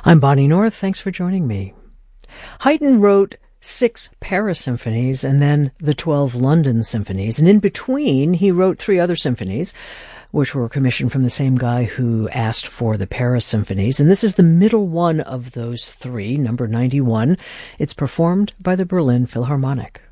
I'm Bonnie North. Thanks for joining me. Haydn wrote 6 Paris symphonies and then the 12 London symphonies. And in between, he wrote 3 other symphonies, which were commissioned from the same guy who asked for the Paris symphonies. And this is the middle one of those 3, number 91. It's performed by the Berlin Philharmonic.